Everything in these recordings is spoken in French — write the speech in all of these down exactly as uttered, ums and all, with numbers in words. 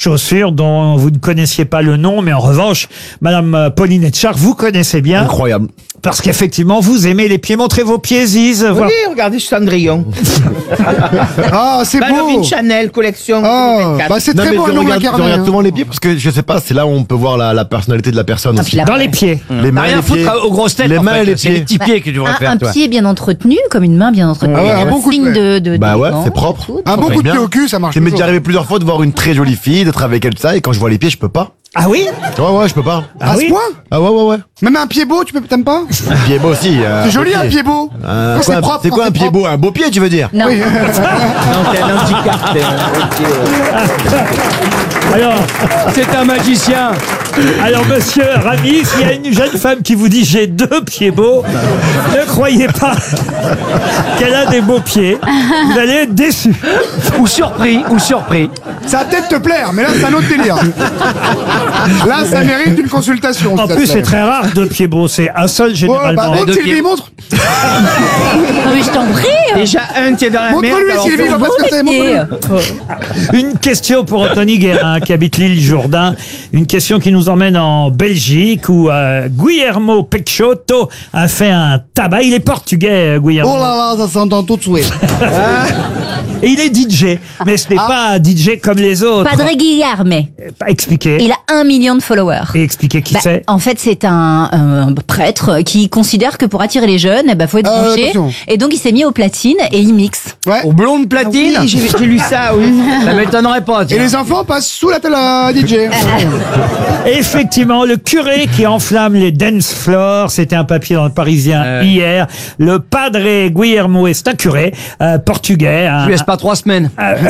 chaussure dont vous ne connaissiez pas le nom, mais en revanche, Madame Pauline Etchard, vous connaissez bien. Incroyable. Parce qu'effectivement, vous aimez les pieds. Montrez vos pieds, Ziz. Oui, voir- regardez Cendrillon. Ah, c'est beau. Ballerine Chanel, collection. Oh, vingt-quatre. bah c'est Non, très mais beau, je un nom regarde, je incarné. regarde hein. souvent les pieds parce que je sais pas, c'est là où on peut voir la, la personnalité de la personne Ah, aussi. puis la- Dans les pieds. Les mains, T'as rien et à les pieds. foutre aux grosses têtes, Les en mains fait. et les C'est les pieds. petits pieds que tu devrais Un, faire, un toi. pied bien entretenu, comme une main bien entretenue. Ah ouais, un bon coup de signe pied. de, de, Bah ouais, d'élégance c'est propre. et tout. Un bon Très coup de bien. pied au cul, ça marche Ça m'est toujours. déjà arrivé plusieurs fois de voir une très jolie fille, d'être avec elle, ça, et quand je vois les pieds, je peux pas. Ah oui? Ouais, ouais, je peux pas. À oui ce point Ah ouais, ouais, ouais. Même un pied beau, tu peux, t'aimes pas? Un pied beau aussi. euh, C'est joli beau un pied beau. Euh, Quand quoi, c'est propre. c'est quand quoi un pied propre. beau? Un beau pied, tu veux dire? Non. Oui. Non, c'est un handicap. c'est un- ok, ouais. Alors, C'est un magicien. alors, monsieur Rami, s'il y a une jeune femme qui vous dit j'ai deux pieds beaux, ne croyez pas qu'elle a des beaux pieds. Vous allez être déçu. Ou surpris, ou surpris. Ça va peut-être te plaire, mais là, c'est un autre délire. Là, ça mérite une consultation. En si ça plus, te c'est plaît. très rare, deux pieds beaux. C'est un seul Ouais, généralement. bah, montre deux Sylvie, pieds. montre. Non, mais je t'en prie. Déjà, un, t'es dans la merde. Montre-lui, alors Sylvie, faut- on va se casser, montre-lui. Une question pour Anthony Guérin, qui habite l'île Jourdain. Une question qui nous emmène en Belgique, où euh, Guillermo Peixoto a fait un tabac. Il est portugais, euh, Guillermo. Oh là là, ça s'entend tout de suite. Et il est D J. Mais ce n'est Ah. pas un D J comme les autres. Padre Guilherme. Expliquez. Il a un million de followers. Et expliquez qui Bah, c'est. en fait, c'est un, un prêtre qui considère que pour attirer les jeunes, eh ben, faut être Euh, branché. attention. Et donc, il s'est mis au platine et il mixe. Ouais. Au blonde platine. Oui, j'ai j'ai lu ça, oui. Ça m'étonnerait pas, Et tiens. les enfants passent sous la télé à D J. Effectivement, le curé qui enflamme les dance floors, c'était un papier dans le Parisien Euh. hier. Le Padre Guillermo est un curé euh, portugais. un- Je lui laisse pas trois semaines.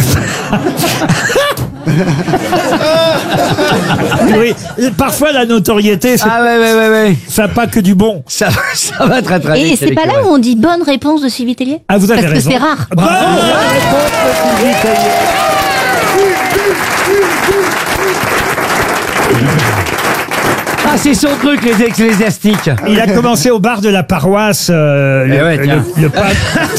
Oui, parfois la notoriété, c'est Ah ouais, ouais, ouais, ouais. ça pas que du bon. Ça, va- ça va très très Et vite. c'est pas là où on dit bonne réponse de Sylvie Tellier? Ah, vous avez Parce raison. que c'est rare. Bonne réponse de Sylvie Tellier. Ah, c'est son truc, les ecclésiastiques. Il a commencé au bar de la paroisse. euh, le, Eh ouais, tiens. le- le pape.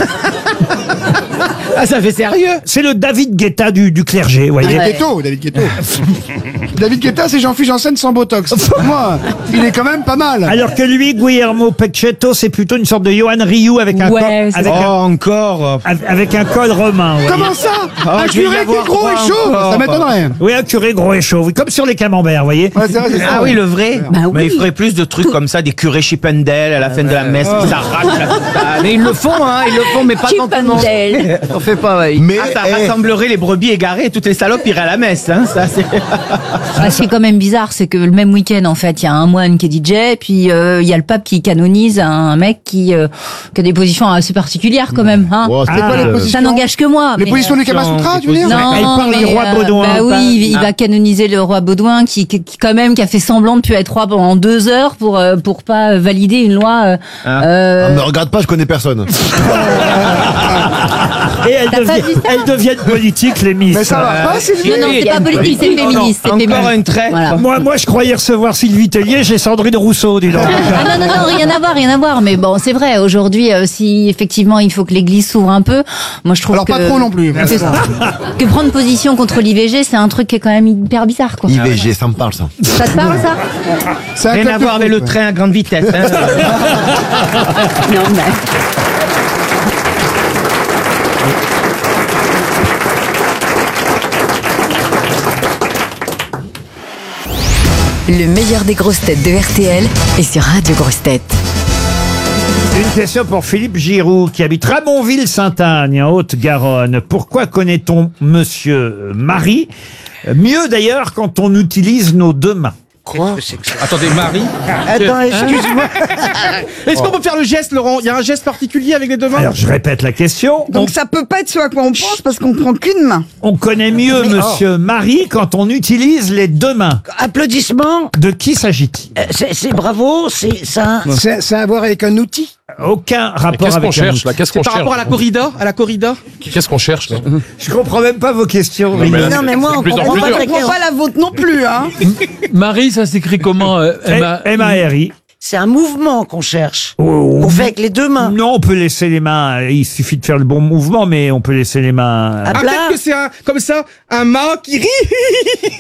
Ah, ça fait sérieux. C'est le David Guetta du, du clergé, vous voyez. David Guetta, David Guetta. David Guetta, c'est Jean-Philippe Janssen sans Botox. Pour moi, il est quand même pas mal. Alors que lui, Guillermo Peixoto, c'est plutôt une sorte de Johan Rioux avec un Ouais, col, c'est avec, Oh, un, encore. avec un col romain. vous voyez. Comment ça Un je vais y curé qui avoir est gros et droit chaud encore. Ça m'étonnerait. Oui, un curé gros et chauve, comme sur les camemberts, vous voyez. Ouais, c'est vrai, c'est ça. Ah oui, le vrai. Bah Mais oui. il ferait plus de trucs comme ça, des curés Chippendale à la fin de la messe, qui s'arrachent la soutane. Mais ils le font, hein, ils le font, mais pas dans tout le monde. Chippendale. On fait pas, ouais. Mais, Ah, ça eh, rassemblerait les brebis égarées et toutes les salopes iraient à la messe. Hein, ça, c'est... Ah, ce qui est quand même bizarre, c'est que le même week-end, en fait, il y a un moine qui est D J, puis euh, il y a le pape qui canonise un mec qui, euh, qui a des positions assez particulières quand même. Hein. wow, c'était Ah, quoi les euh, positions Ça n'engage que moi. Les mais, positions euh, du Kama Sutra, tu veux dire Non, Elle parle mais, du roi euh, Baudouin, Bah pas- oui, il, il Ah. va canoniser le roi Baudouin qui, qui, qui, quand même qui a fait semblant de plus être roi pendant deux heures pour euh, pour pas valider une loi. Euh, Ah. euh, Ah, me regarde pas, je connais personne. Et elles T'as pas deviennent, vu ça elles deviennent politiques, les Miss. Mais ça va pas, Sylvie non, non, c'est pas politique, c'est féministe. c'est Encore féministe. une traite. Voilà. Moi, moi, je croyais recevoir Sylvie Tellier, j'ai Sandrine Rousseau, dis donc. Ah non, non, non, rien à voir, rien à voir. Mais bon, c'est vrai, aujourd'hui, euh, si effectivement il faut que l'église s'ouvre un peu, moi je trouve Alors que... pas trop non plus. Que, que prendre position contre l'I V G, c'est un truc qui est quand même hyper bizarre, quoi. I V G, ça me parle ça. Ça te parle, ça? C'est un Rien club à de voir avec foot, le ouais. train à grande vitesse. Hein. Non, mais... Le meilleur des grosses têtes de R T L est sur Radio Grosses Têtes. Une question pour Philippe Giroux, qui habite Ramonville-Saint-Agne, en Haute-Garonne. Pourquoi connaît-on Monsieur Marie? Mieux d'ailleurs quand on utilise nos deux mains. Quoi Attendez, Marie. Attends, excuse-moi. Est-ce qu'on peut faire le geste, Laurent? Il y a un geste particulier avec les deux mains? Alors je répète la question. Donc ça peut pas être ce à quoi on pense parce qu'on prend qu'une main. On connaît mieux Monsieur Marie quand on utilise les deux mains. Applaudissements, De qui s'agit-il? euh, c'est c'est bravo, c'est ça. C'est c'est à voir avec un outil. Aucun rapport Qu'est-ce qu'on avec un cherche outil. là? Qu'est-ce qu'on Par cherche rapport à la corrida, à la corrida. Qu'est-ce qu'on cherche là? Je comprends même pas vos questions. mais là, Non mais moi on plus en comprend plus pas, dur. on comprend pas la vôtre non plus hein. Marie, ça s'écrit comment euh, M A- M A R I. C'est un mouvement qu'on cherche. Oh, On fait avec les deux mains. non, on peut laisser les mains. Il suffit de faire le bon mouvement, mais on peut laisser les mains. À Ah, plat. peut-être que c'est un, comme ça, un mât qui rit.